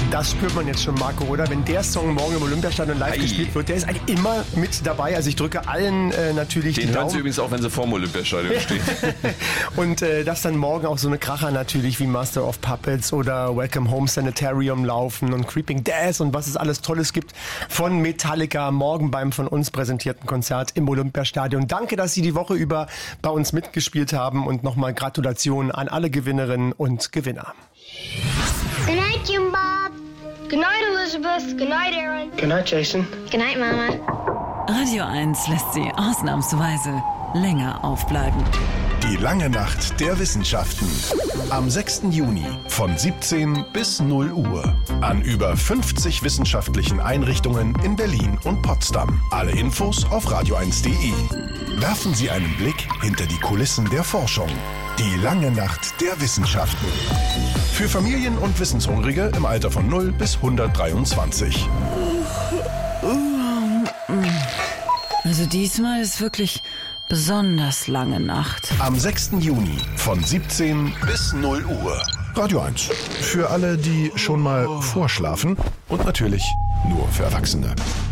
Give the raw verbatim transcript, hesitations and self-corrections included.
Das spürt man jetzt schon, Marco, oder? Wenn der Song morgen im Olympiastadion live Ei. gespielt wird, der ist eigentlich immer mit dabei. Also ich drücke allen äh, natürlich Den die hören Daumen. Sie übrigens auch, wenn Sie vorm Olympiastadion stehen. Und äh, dass dann morgen auch so eine Kracher natürlich wie Master of Puppets oder Welcome Home Sanitarium laufen und Creeping Death und was es alles Tolles gibt von Metallica morgen beim von uns präsentierten Konzert im Olympiastadion. Danke, dass Sie die Woche über bei uns mitgespielt haben und nochmal Gratulation an alle Gewinnerinnen und Gewinner. Good night, Jim Bob. Good night, Elizabeth. Good night, Aaron. Good night, Jason. Good night, Mama. Radio eins lässt Sie ausnahmsweise länger aufbleiben. Die lange Nacht der Wissenschaften. Am sechsten Juni von siebzehn bis null Uhr. An über fünfzig wissenschaftlichen Einrichtungen in Berlin und Potsdam. Alle Infos auf radio eins punkt de. Werfen Sie einen Blick hinter die Kulissen der Forschung. Die lange Nacht der Wissenschaften. Für Familien und Wissenshungrige im Alter von null bis hundertdreiundzwanzig. Also diesmal ist wirklich besonders lange Nacht. Am sechsten Juni von siebzehn bis null Uhr. Radio eins. Für alle, die schon mal vorschlafen und natürlich nur für Erwachsene.